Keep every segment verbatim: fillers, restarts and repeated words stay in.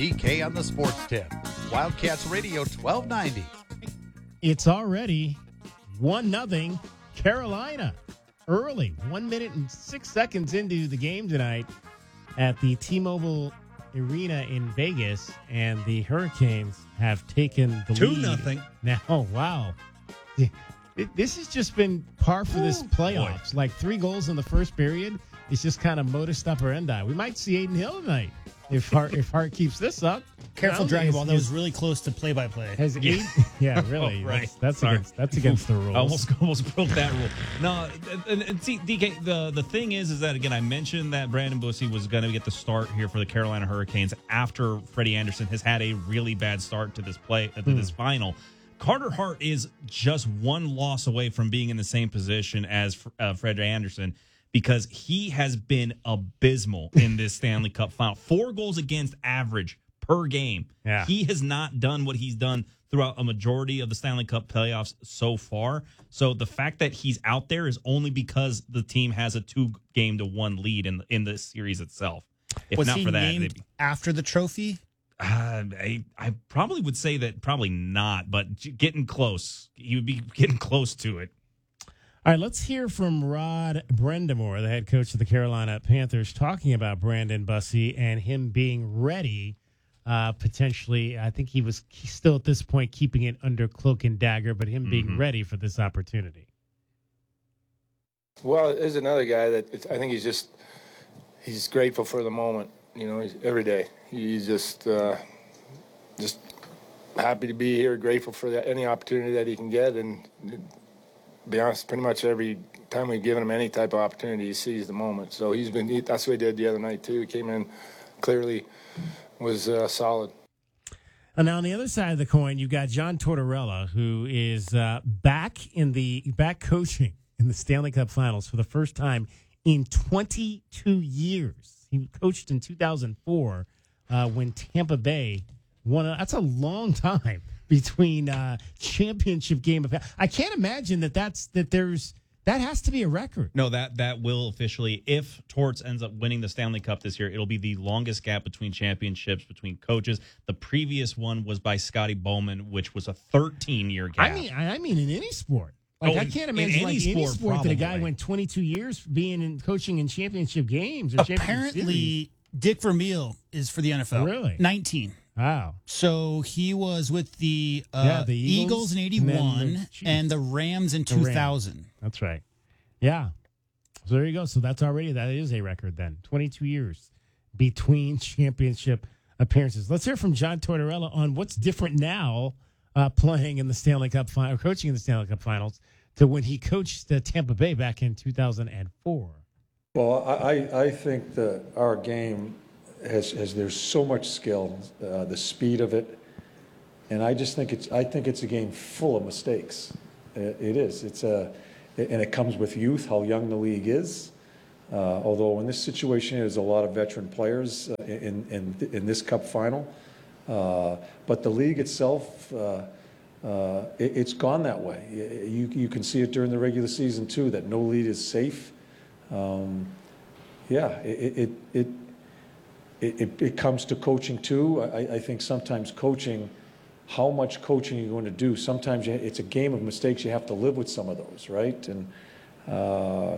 D K on the Sports Tip. Wildcats Radio twelve ninety. It's already one nothing Carolina. Early, one minute and six seconds into the game tonight at the T-Mobile Arena in Vegas, and the Hurricanes have taken the Two lead. nothing. Now, wow. This has just been par for this playoffs. Boy. Like three goals in the first period. It's just kind of modus operandi. We might see Aiden Hill tonight if Hart, if Hart keeps this up. Careful, Well, Dragon Ball. is- That was really close to play-by-play. Has yeah, yeah really. Oh, right. That's, that's Sorry. against that's against the rules. I almost almost broke that rule. No, and, and see, D K, the the thing is, is that again, I mentioned that Brandon Bussey was going to get the start here for the Carolina Hurricanes after Freddie Anderson has had a really bad start to this play to Hmm. this final. Carter Hart is just one loss away from being in the same position as uh, Freddie Anderson, because he has been abysmal in this Stanley Cup final. Four goals against average per game. Yeah. He has not done what he's done throughout a majority of the Stanley Cup playoffs so far. So the fact that he's out there is only because the team has a two game to one lead in in the series itself. If Was not he for that, named they'd be- after the trophy? uh, I I probably would say that probably not, but j- getting close. He would be getting close to it. All right, let's hear from Rod Brendamore, the head coach of the Carolina Panthers, talking about Brandon Bussey and him being ready. Uh, potentially, I think he was he's still at this point keeping it under cloak and dagger, but him being Mhm. ready for this opportunity. Well, there's another guy that it's, I think he's just he's grateful for the moment. You know, he's, every day he's just uh, just happy to be here, grateful for that, any opportunity that he can get, and to be honest, pretty much every time we've given him any type of opportunity, he sees the moment. So he's been he, that's what he did the other night too. He came in clearly, was uh, solid. And now on the other side of the coin, you've got John Tortorella, who is uh, back in the back coaching in the Stanley Cup Finals for the first time in twenty-two years. He coached in two thousand four uh, when Tampa Bay won. A, that's a long time between uh, championship game of. I can't imagine that that's that there's that has to be a record. No, that that will officially, if Torts ends up winning the Stanley Cup this year, it'll be the longest gap between championships between coaches. The previous one was by Scotty Bowman, which was a thirteen-year gap. I mean, I mean in any sport. Like Oh, I in- can't in imagine any like any sport, sport that a guy probably. went twenty-two years being in coaching in championship games or championship series. Apparently, Dick Vermeil is for the N F L. Really? nineteen. Wow. So he was with the, uh, Yeah, the Eagles, Eagles, in and then the eighty-one Chiefs. and the Rams in The Rams. two thousand. That's right. Yeah. So there you go. So that's already, that is a record then. twenty-two years between championship appearances. Let's hear from John Tortorella on what's different now uh, playing in the Stanley Cup final, coaching in the Stanley Cup finals to when he coached uh, Tampa Bay back in two thousand four. Well, I, I I think that our game has, has there's so much skill, uh, the speed of it, and I just think it's I think it's a game full of mistakes. It, it is. It's a, and it comes with youth, how young the league is. Uh, although in this situation, there's a lot of veteran players uh, in in in this Cup final, uh, but the league itself. Uh, uh, it, it's gone that way. You you can see it during the regular season too. That no lead is safe. Um, yeah, it it, it it it comes to coaching too. I, I think sometimes coaching, how much coaching you're going to do. Sometimes you, it's a game of mistakes. You have to live with some of those, right? And uh,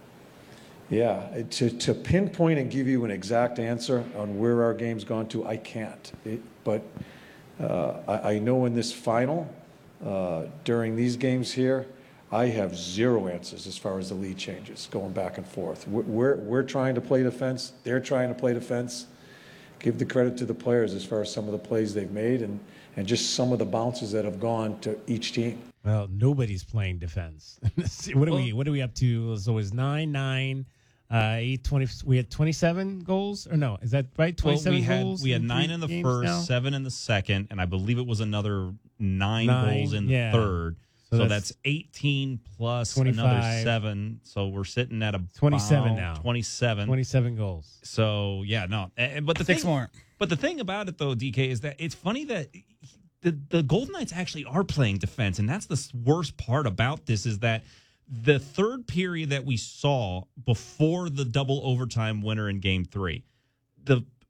yeah, to to pinpoint and give you an exact answer on where our game's gone to, I can't. It, but uh, I, I know in this final, uh, during these games here, I have zero answers as far as the lead changes going back and forth. We're, we're, we're trying to play defense. They're trying to play defense. Give the credit to the players as far as some of the plays they've made and, and just some of the bounces that have gone to each team. Well, nobody's playing defense. what are we? What are we up to? So it was nine nine, uh, eight twenty. We had twenty seven goals, or no? Is that right? Twenty Well, seven we had goals. we had nine three in the games first, now? seven in the second, and I believe it was another nine, Nine, goals in the yeah. third. So So, that's that's, eighteen plus twenty-five. another seven. So we're sitting at a twenty-seven now. Twenty-seven. Twenty seven goals. So yeah, no. And, but the Six thing, more. But the thing about it though, D K, is that it's funny that the the Golden Knights actually are playing defense, and that's the worst part about this is that the third period that we saw before the double overtime winner in Game Three, the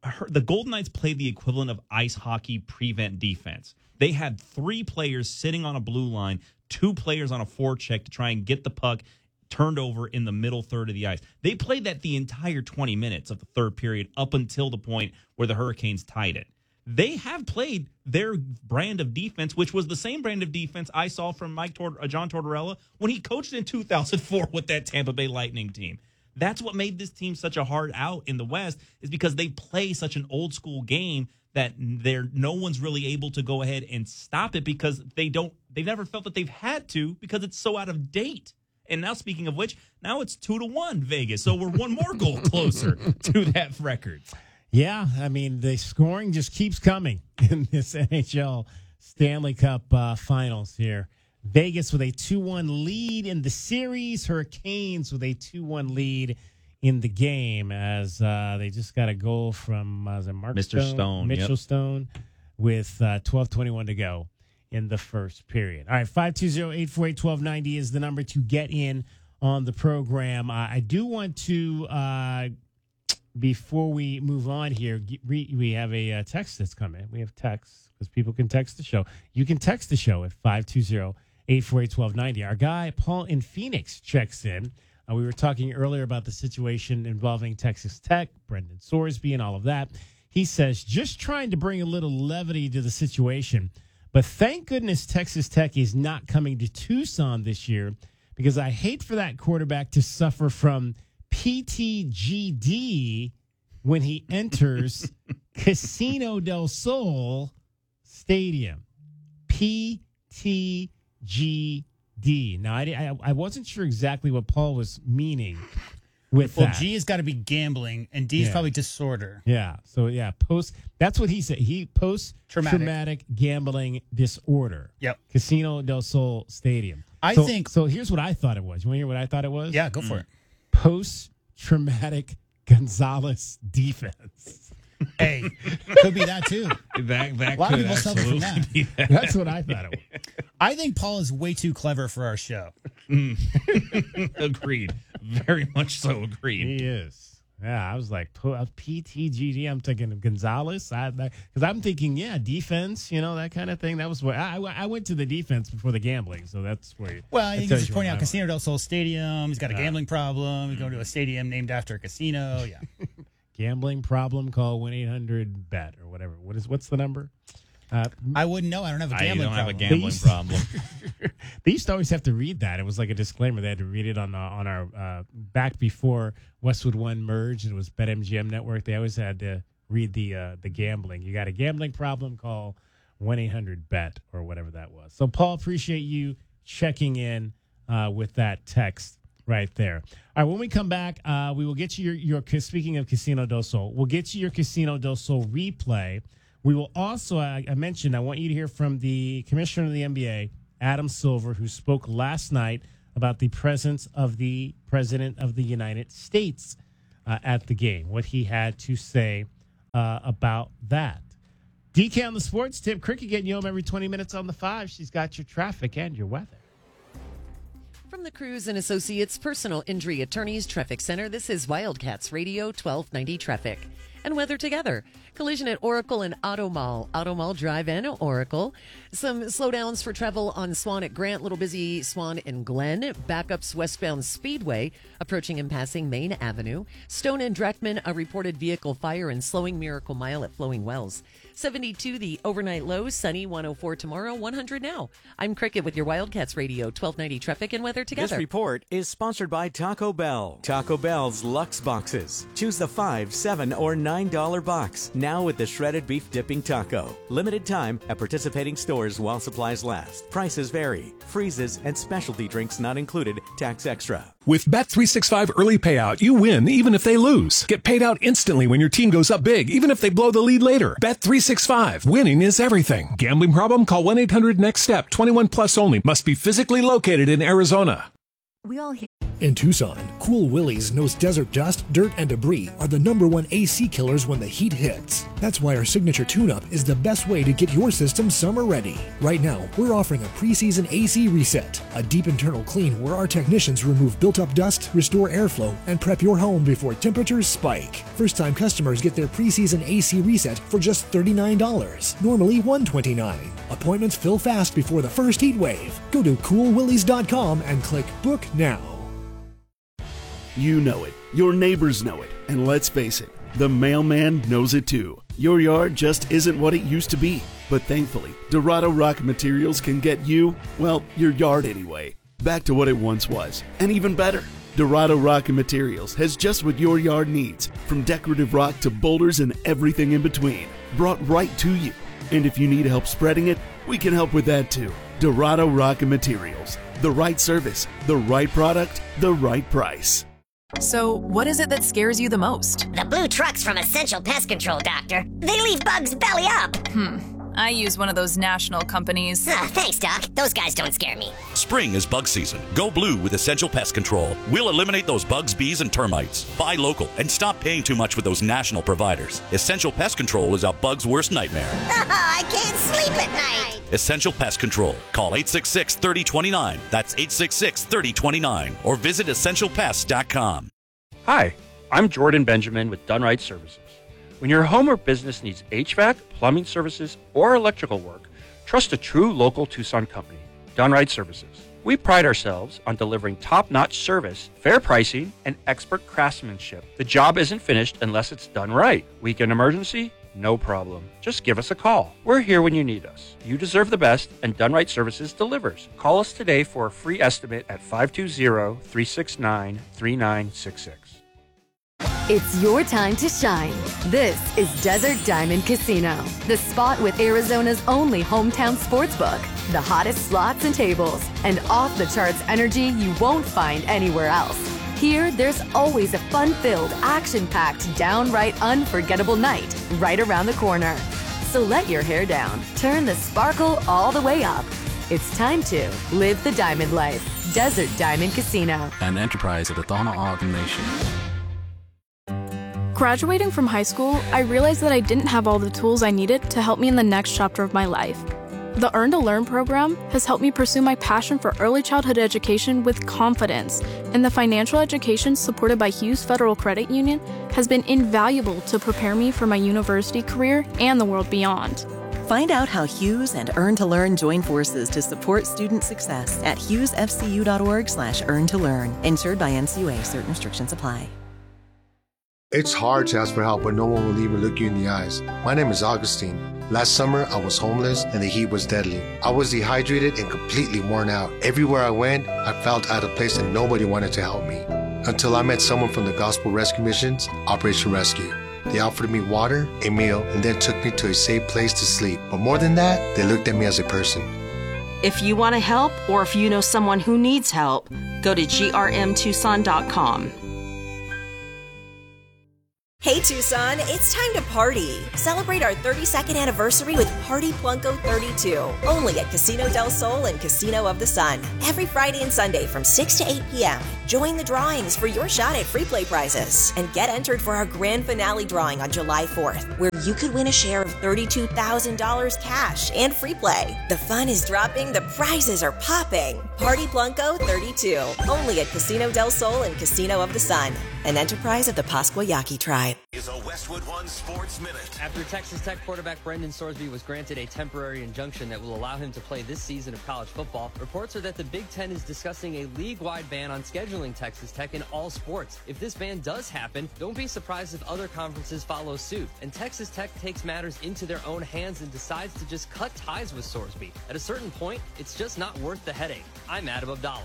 her, the Golden Knights played the equivalent of ice hockey prevent defense. They had three players sitting on a blue line, two players on a forecheck to try and get the puck turned over in the middle third of the ice. They played that the entire twenty minutes of the third period up until the point where the Hurricanes tied it. They have played their brand of defense, which was the same brand of defense I saw from Mike Tor- uh, John Tortorella when he coached in two thousand four with that Tampa Bay Lightning team. That's what made this team such a hard out in the West, is because they play such an old school game that they're no one's really able to go ahead and stop it because they don't. They've never felt that they've had to because it's so out of date. And now, speaking of which, now it's two to one Vegas, so we're one more goal closer to that record. Yeah, I mean, the scoring just keeps coming in this N H L Stanley Cup uh, Finals here. Vegas with a two one lead in the series. Hurricanes with a two one lead in the game as uh, they just got a goal from uh, Mark Mister Stone, Stone, Mitchell yep. Stone with uh, twelve twenty-one to go in the first period. All right, five two zero, eight four eight, one two nine zero is the number to get in on the program. Uh, I do want to... Uh, Before we move on here, we have a uh, text that's come in. We have texts because people can text the show. You can text the show at five two zero, eight four eight, one two nine zero. Our guy, Paul in Phoenix, checks in. Uh, we were talking earlier about the situation involving Texas Tech, Brendan Sorsby, and all of that. He says, just trying to bring a little levity to the situation, but thank goodness Texas Tech is not coming to Tucson this year because I hate for that quarterback to suffer from P T G D when he enters Casino del Sol Stadium. P T G D. Now, I, I, I wasn't sure exactly what Paul was meaning with well, that. G has got to be gambling, and D is Yeah. probably disorder. Yeah. So, yeah, post. That's what he said. He post-traumatic Traumatic. gambling disorder. Yep. Casino del Sol Stadium. I So- think- So, here's what I thought it was. You want to hear what I thought it was? Yeah, go for it. Post-traumatic Gonzalez defense. Hey, could be that too. That, that A lot of could people suffer from absolutely that. be that. That's what I thought it was. I think Paul is way too clever for our show. Agreed. Very much so agreed. He is. Yeah, I was like, P T G D. I'm thinking of Gonzalez. Because I'm thinking, yeah, defense, you know, that kind of thing. That was where I, I went to the defense before the gambling. So that's where you. Well, I that think tells he's just you pointing where out I Casino del Sol Stadium. He's got a Uh, gambling problem. He's going to a stadium named after a casino. Yeah. was. Gambling problem, call one eight hundred bet or whatever. What is What's the number? Uh, I wouldn't know. I don't have a I gambling don't have a problem. gambling These- problem. They used to always have to read that. It was like a disclaimer. They had to read it on the, on our uh, back before Westwood One merged and it was BetMGM Network. They always had to read the uh, the gambling. You got a gambling problem? Call one eight hundred bet or whatever that was. So, Paul, appreciate you checking in uh, with that text right there. All right, when we come back, uh, we will get you your, your speaking of Casino del Sol, we'll get you your Casino del Sol replay. We will also, I, I mentioned, I want you to hear from the commissioner of the N B A, Adam Silver, who spoke last night about the presence of the President of the United States uh, at the game, what he had to say uh, about that. D K on the sports tip. Cricket getting you home every twenty minutes on the five. She's got your traffic and your weather. From the Cruz and Associates Personal Injury Attorneys Traffic Center, this is Wildcats Radio twelve ninety Traffic. And weather together. Collision at Oracle and Auto Mall. Auto Mall Drive and Oracle. Some slowdowns for travel on Swan at Grant. Little busy Swan and Glen. Backups westbound Speedway. Approaching and passing Main Avenue. Stone and Dreckman, a reported vehicle fire and slowing Miracle Mile at Flowing Wells. seventy-two the overnight low. Sunny one oh four tomorrow. one hundred now. I'm Cricket with your Wildcats Radio twelve ninety Traffic and weather together. This report is sponsored by Taco Bell. Taco Bell's Lux Boxes. Choose the five, seven, or nine dollar box. Now with the shredded beef dipping taco. Limited time at participating stores while supplies last. Prices vary. Freezes and specialty drinks not included. Tax extra. With Bet three sixty-five Early Payout, you win even if they lose. Get paid out instantly when your team goes up big, even if they blow the lead later. Bet three sixty-five. Winning is everything. Gambling problem? Call one eight hundred next step. twenty-one plus only. Must be physically located in Arizona. We all hear In Tucson, Cool Willie's knows desert dust, dirt, and debris are the number one A C killers when the heat hits. That's why our signature tune-up is the best way to get your system summer ready. Right now, we're offering a preseason A C reset, a deep internal clean where our technicians remove built-up dust, restore airflow, and prep your home before temperatures spike. First-time customers get their preseason A C reset for just thirty-nine dollars, normally one hundred twenty-nine dollars. Appointments fill fast before the first heat wave. Go to cool willies dot com and click Book Now. You know it, your neighbors know it, and let's face it, the mailman knows it too. Your yard just isn't what it used to be, but thankfully, Dorado Rock Materials can get you, well, your yard anyway, back to what it once was, and even better. Dorado Rock Materials has just what your yard needs, from decorative rock to boulders and everything in between, brought right to you. And if you need help spreading it, we can help with that too. Dorado Rock Materials, the right service, the right product, the right price. So, what is it that scares you the most? The blue trucks from Essential Pest Control, Doctor. They leave bugs belly up. Hmm. I use one of those national companies. Ah, thanks, Doc. Those guys don't scare me. Spring is bug season. Go blue with Essential Pest Control. We'll eliminate those bugs, bees, and termites. Buy local and stop paying too much with those national providers. Essential Pest Control is a bug's worst nightmare. Oh, I can't sleep at night. Essential Pest Control. Call eight six six, three oh two nine. That's eight six six, three oh two nine. Or visit essential pest dot com. Hi, I'm Jordan Benjamin with Done Right Services. When your home or business needs H V A C, plumbing services, or electrical work, trust a true local Tucson company, Done Right Services. We pride ourselves on delivering top-notch service, fair pricing, and expert craftsmanship. The job isn't finished unless it's done right. Weekend emergency? No problem. Just give us a call. We're here when you need us. You deserve the best, and Done Right Services delivers. Call us today for a free estimate at five two zero, three six nine, three nine six six. It's your time to shine. This is Desert Diamond Casino, the spot with Arizona's only hometown sportsbook, the hottest slots and tables, and off-the-charts energy you won't find anywhere else. Here, there's always a fun-filled, action-packed, downright unforgettable night right around the corner. So let your hair down, turn the sparkle all the way up. It's time to live the diamond life. Desert Diamond Casino. An enterprise of the Thana Ogden Nation. Graduating from high school, I realized that I didn't have all the tools I needed to help me in the next chapter of my life. The Earn to Learn program has helped me pursue my passion for early childhood education with confidence, and the financial education supported by Hughes Federal Credit Union has been invaluable to prepare me for my university career and the world beyond. Find out how Hughes and Earn to Learn join forces to support student success at hughes f c u dot org slash earn to learn. Insured by N C U A. Certain restrictions apply. It's hard to ask for help when no one will even look you in the eyes. My name is Augustine. Last summer, I was homeless and the heat was deadly. I was dehydrated and completely worn out. Everywhere I went, I felt out of place and nobody wanted to help me. Until I met someone from the Gospel Rescue Mission's Operation Rescue. They offered me water, a meal, and then took me to a safe place to sleep. But more than that, they looked at me as a person. If you want to help, or if you know someone who needs help, go to G R M Tucson dot com. Hey Tucson, it's time to party. Celebrate our thirty-second anniversary with Party Plunko thirty-two, only at Casino del Sol and Casino of the Sun. Every Friday and Sunday from six to eight p.m. Join the drawings for your shot at free play prizes and get entered for our grand finale drawing on July fourth, where you could win a share of thirty-two thousand dollars cash and free play. The fun is dropping, the prizes are popping. Party Plunko thirty-two, only at Casino del Sol and Casino of the Sun, an enterprise of the Pascua Yaqui tribe. Is a Westwood One Sports Minute. After Texas Tech quarterback Brendan Sorsby was granted a temporary injunction that will allow him to play this season of college football, reports are that the Big Ten is discussing a league-wide ban on scheduling Texas Tech in all sports. If this ban does happen, don't be surprised if other conferences follow suit, and Texas Tech takes matters into their own hands and decides to just cut ties with Sorsby. At a certain point, it's just not worth the headache. I'm Adam Abdallah.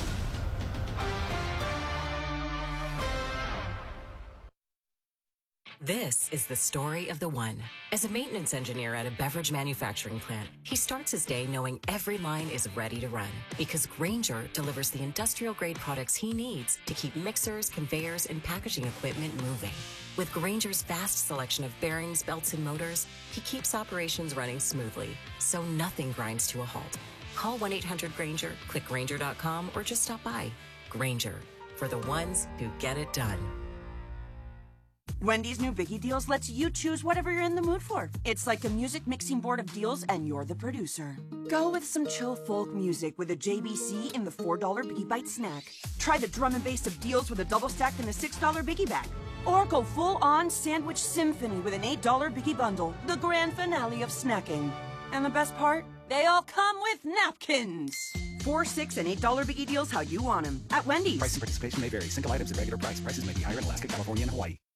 This is the story of the one. As a maintenance engineer at a beverage manufacturing plant, he starts his day knowing every line is ready to run because Grainger delivers the industrial-grade products he needs to keep mixers, conveyors, and packaging equipment moving. With Grainger's vast selection of bearings, belts, and motors, he keeps operations running smoothly, so nothing grinds to a halt. Call one eight hundred Grainger, click Grainger dot com, or just stop by. Grainger, for the ones who get it done. Wendy's new Biggie Deals lets you choose whatever you're in the mood for. It's like a music mixing board of deals, and you're the producer. Go with some chill folk music with a J B C in the four dollar Biggie Bite snack. Try the drum and bass of deals with a double stack in the six dollar Biggie Bag. Or go full-on sandwich symphony with an eight dollar Biggie Bundle, the grand finale of snacking. And the best part? They all come with napkins. Four, six, and eight dollar Biggie Deals how you want them at Wendy's. Price and participation may vary. Single items at regular price. Prices may be higher in Alaska, California, and Hawaii.